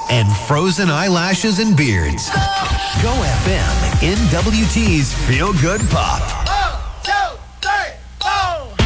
and frozen eyelashes and beards. Go FM, NWT's Feel Good Pop.